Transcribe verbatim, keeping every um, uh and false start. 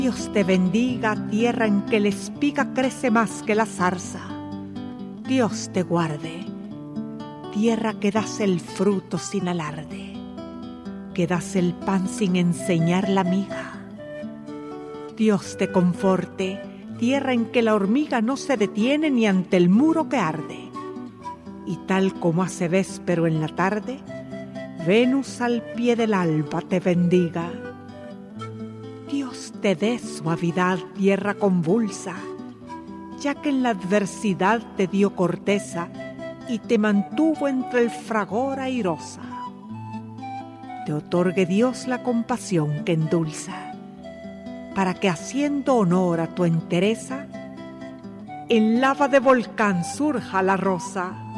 Dios te bendiga, tierra en que la espiga crece más que la zarza. Dios te guarde, tierra que das el fruto sin alarde, que das el pan sin enseñar la miga. Dios te conforte, tierra en que la hormiga no se detiene ni ante el muro que arde. Y tal como hace véspero en la tarde, Venus al pie del alba te bendiga. Dios te dé suavidad, tierra convulsa, ya que en la adversidad te dio corteza y te mantuvo entre el fragor airosa. Te otorgue Dios la compasión que endulza, para que haciendo honor a tu entereza, en lava de volcán surja la rosa.